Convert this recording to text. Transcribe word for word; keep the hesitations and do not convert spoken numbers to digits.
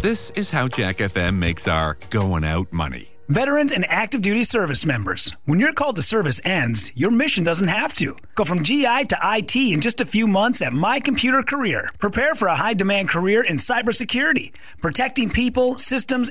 This is how Jack F M makes our going out money. Veterans and active duty service members. When your call to service ends, your mission doesn't have to. Go from G I to I T in just a few months at My Computer Career. Prepare for a high-demand career in cybersecurity, protecting people, systems,